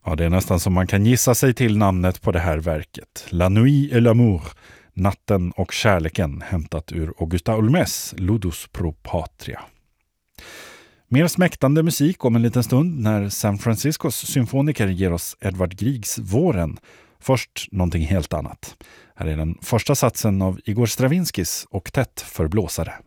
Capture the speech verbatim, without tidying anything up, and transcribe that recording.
Ja, det är nästan som man kan gissa sig till namnet på det här verket. La nuit et l'amour, natten och kärleken, hämtat ur Augusta Olmes Ludus pro patria. Mer smäktande musik om en liten stund när San Franciscos symfoniker ger oss Edvard Griegs Våren. Först någonting helt annat. Här är den första satsen av Igor Stravinskys oktett för blåsare.